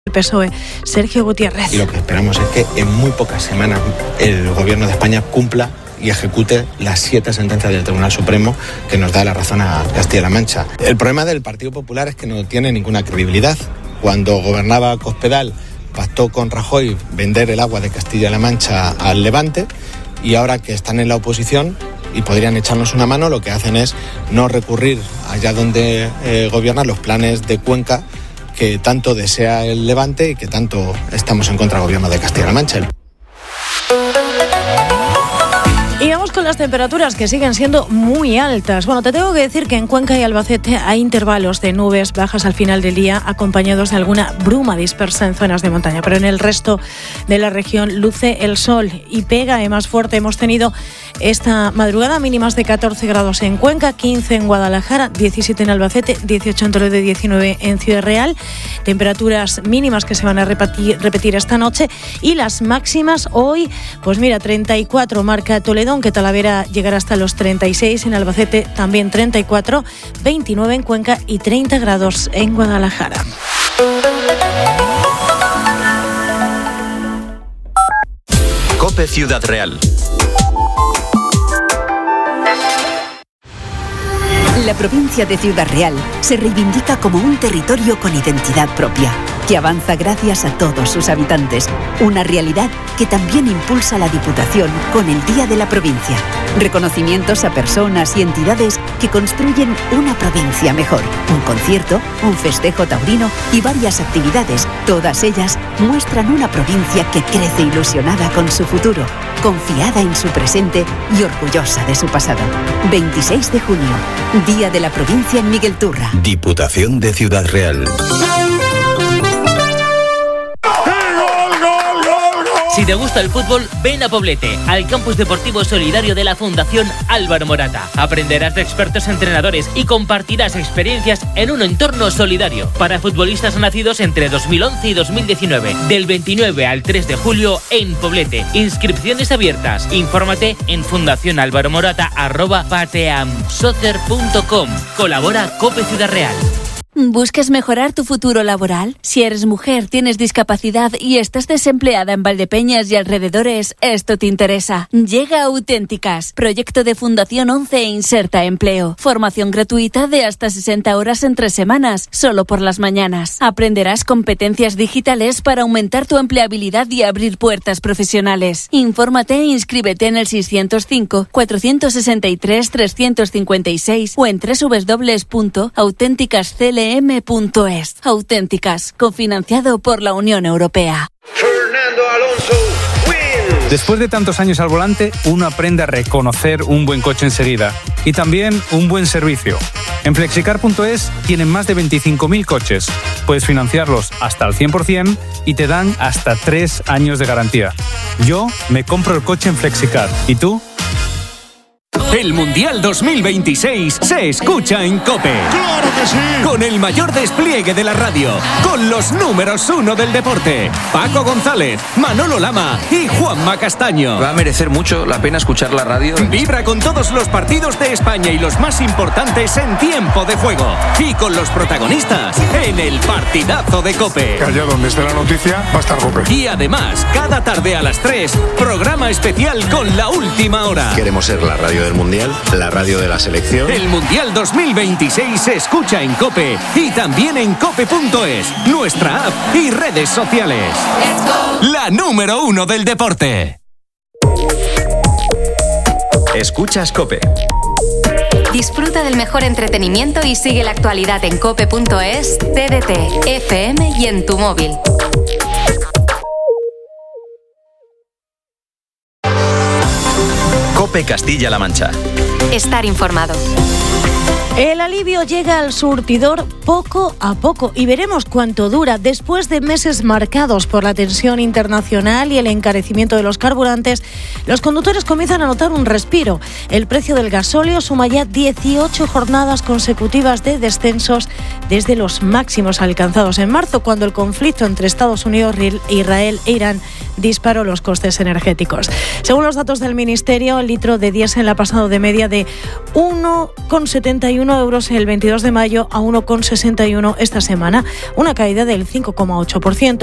El PSOE, Sergio Gutiérrez. Y lo que esperamos es que en muy pocas semanas el Gobierno de España cumpla y ejecute las 7 sentencias del Tribunal Supremo que nos da la razón a Castilla-La Mancha. El problema del Partido Popular es que no tiene ninguna credibilidad. Cuando gobernaba Cospedal, pactó con Rajoy vender el agua de Castilla-La Mancha al Levante, y ahora que están en la oposición y podrían echarnos una mano, lo que hacen es no recurrir allá donde gobiernan los planes de Cuenca que tanto desea el Levante y que tanto estamos en contra del Gobierno de Castilla-La Mancha. Y vamos con las temperaturas, que siguen siendo muy altas. Bueno, te tengo que decir que en Cuenca y Albacete hay intervalos de nubes bajas al final del día, acompañados de alguna bruma dispersa en zonas de montaña. Pero en el resto de la región luce el sol y pega más fuerte. Hemos tenido esta madrugada mínimas de 14 grados en Cuenca, 15 en Guadalajara, 17 en Albacete, 18 en Toledo y 19 en Ciudad Real. Temperaturas mínimas que se van a repetir esta noche. Y las máximas hoy, pues mira, 34 marca Toledo, aunque Talavera llegará hasta los 36, en Albacete también 34, 29 en Cuenca y 30 grados en Guadalajara. COPE Ciudad Real. La provincia de Ciudad Real se reivindica como un territorio con identidad propia, que avanza gracias a todos sus habitantes. Una realidad que también impulsa la Diputación con el Día de la Provincia. Reconocimientos a personas y entidades que construyen una provincia mejor. Un concierto, un festejo taurino y varias actividades. Todas ellas muestran una provincia que crece ilusionada con su futuro, confiada en su presente y orgullosa de su pasado. 26 de junio, Día de la Provincia en Miguel Turra. Diputación de Ciudad Real. Si te gusta el fútbol, ven a Poblete, al campus deportivo solidario de la Fundación Álvaro Morata. Aprenderás de expertos entrenadores y compartirás experiencias en un entorno solidario para futbolistas nacidos entre 2011 y 2019. Del 29 al 3 de julio en Poblete. Inscripciones abiertas. Infórmate en fundacionalvaromorata@pateamsoccer.com. Colabora COPE Ciudad Real. ¿Buscas mejorar tu futuro laboral? Si eres mujer, tienes discapacidad y estás desempleada en Valdepeñas y alrededores, esto te interesa. Llega Auténticas, proyecto de Fundación 11 e Inserta Empleo. Formación gratuita de hasta 60 horas en 3 semanas, solo por las mañanas. Aprenderás competencias digitales para aumentar tu empleabilidad y abrir puertas profesionales. Infórmate e inscríbete en el 605 463 356 o en www.auténticascl.es. Auténticas, cofinanciado por la Unión Europea. Fernando Alonso wins. Después de tantos años al volante, uno aprende a reconocer un buen coche enseguida y también un buen servicio. En Flexicar.es tienen más de 25.000 coches. Puedes financiarlos hasta al 100% y te dan hasta 3 años de garantía. Yo me compro el coche en Flexicar. ¿Y tú? El Mundial 2026 se escucha en COPE. ¡Claro que sí! Con el mayor despliegue de la radio, con los números 1 del deporte, Paco González, Manolo Lama y Juanma Castaño. Va a merecer mucho la pena escuchar la radio. Vibra con todos los partidos de España y los más importantes en tiempo de juego. Y con los protagonistas en el partidazo de COPE. Que allá donde esté la noticia va a estar COPE. Y además, cada tarde a las 3, programa especial con la última hora. Queremos ser la radio del Mundial, la radio de la selección. El Mundial 2026 se escucha en COPE y también en cope.es, nuestra app y redes sociales. La número 1 del deporte. Escuchas COPE. Disfruta del mejor entretenimiento y sigue la actualidad en cope.es, TDT, FM y en tu móvil. COPE Castilla-La Mancha. Estar informado. El alivio llega al surtidor poco a poco y veremos cuánto dura. Después de meses marcados por la tensión internacional y el encarecimiento de los carburantes, los conductores comienzan a notar un respiro. El precio del gasóleo suma ya 18 jornadas consecutivas de descensos desde los máximos alcanzados en marzo, cuando el conflicto entre Estados Unidos, Israel e Irán disparó los costes energéticos. Según los datos del Ministerio, el litro de diésel ha pasado de media de 1,71 euros el 22 de mayo a 1,61 esta semana, una caída del 5,8%.